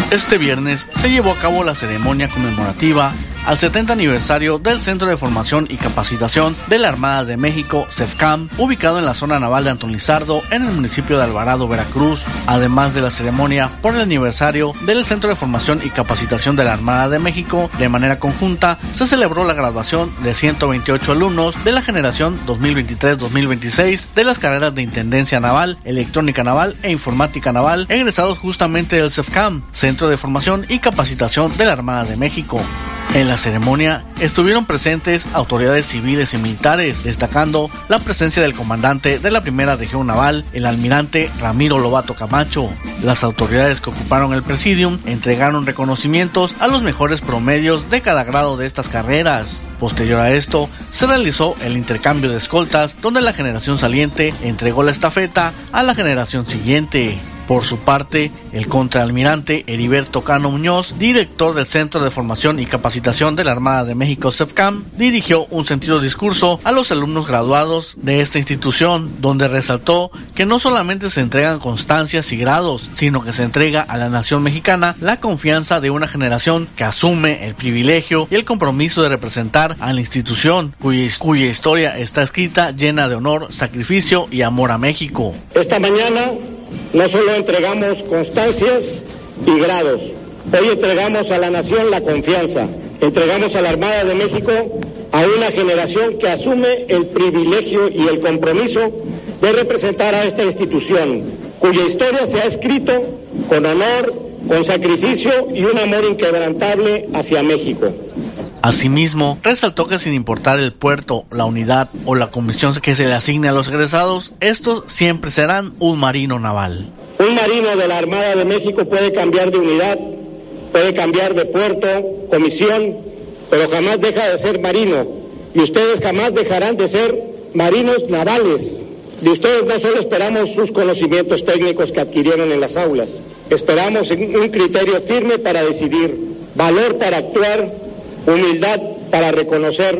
Este viernes se llevó a cabo la ceremonia conmemorativa al 70 aniversario del Centro de Formación y Capacitación de la Armada de México, CEFCAM, ubicado en la zona naval de Antón Lizardo, en el municipio de Alvarado, Veracruz. Además de la ceremonia por el aniversario del Centro de Formación y Capacitación de la Armada de México, de manera conjunta se celebró la graduación de 128 alumnos de la generación 2023-2026 de las carreras de Intendencia Naval, Electrónica Naval e Informática Naval, egresados justamente del CEFCAM, Centro de Formación y Capacitación de la Armada de México. En la ceremonia estuvieron presentes autoridades civiles y militares, destacando la presencia del comandante de la Primera Región Naval, el almirante Ramiro Lobato Camacho. Las autoridades que ocuparon el presidium entregaron reconocimientos a los mejores promedios de cada grado de estas carreras. Posterior a esto, se realizó el intercambio de escoltas, donde la generación saliente entregó la estafeta a la generación siguiente. Por su parte, el contraalmirante Heriberto Cano Muñoz, director del Centro de Formación y Capacitación de la Armada de México, CEFCAM, dirigió un sentido discurso a los alumnos graduados de esta institución, donde resaltó que no solamente se entregan constancias y grados, sino que se entrega a la nación mexicana la confianza de una generación que asume el privilegio y el compromiso de representar a la institución, cuya historia está escrita llena de honor, sacrificio y amor a México. Esta mañana no solo entregamos constancias y grados, hoy entregamos a la nación la confianza, entregamos a la Armada de México a una generación que asume el privilegio y el compromiso de representar a esta institución, cuya historia se ha escrito con honor, con sacrificio y un amor inquebrantable hacia México. Asimismo, resaltó que sin importar el puerto, la unidad o la comisión que se le asigne a los egresados, estos siempre serán un marino naval. Un marino de la Armada de México puede cambiar de unidad, puede cambiar de puerto, comisión, pero jamás deja de ser marino. Y ustedes jamás dejarán de ser marinos navales. De ustedes no solo esperamos sus conocimientos técnicos que adquirieron en las aulas, esperamos un criterio firme para decidir, valor para actuar, humildad para reconocer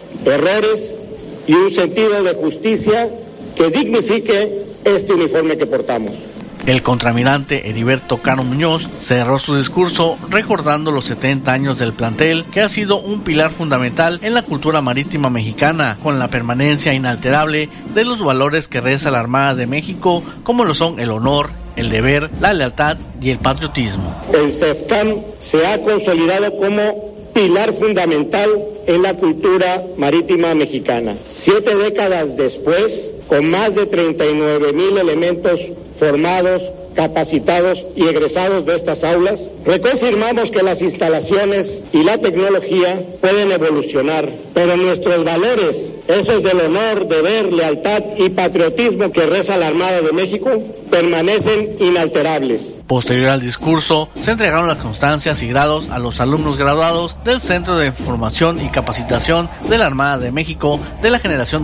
errores y un sentido de justicia que dignifique este uniforme que portamos. El contraalmirante Heriberto Cano Muñoz cerró su discurso recordando los 70 años del plantel, que ha sido un pilar fundamental en la cultura marítima mexicana, con la permanencia inalterable de los valores que reza la Armada de México, como lo son el honor, el deber, la lealtad y el patriotismo. El CEFCAM se ha consolidado como pilar fundamental en la cultura marítima mexicana. 7 décadas después, con más de 39,000 elementos formados, capacitados y egresados de estas aulas, reconfirmamos que las instalaciones y la tecnología pueden evolucionar, pero nuestros valores, esos del honor, deber, lealtad y patriotismo que reza la Armada de México, permanecen inalterables. Posterior al discurso, se entregaron las constancias y grados a los alumnos graduados del Centro de Formación y Capacitación de la Armada de México de la generación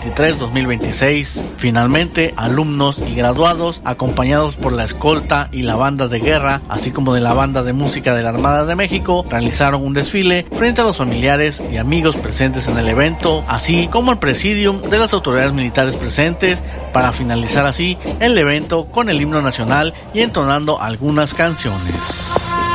2023-2026. Finalmente, alumnos y graduados, acompañados por la escolta y la banda de guerra, así como de la banda de música de la Armada de México, realizaron un desfile frente a los familiares y amigos presentes en el evento, así como el presidium de las autoridades militares presentes, para finalizar así el evento con el himno nacional y entonando algunas canciones.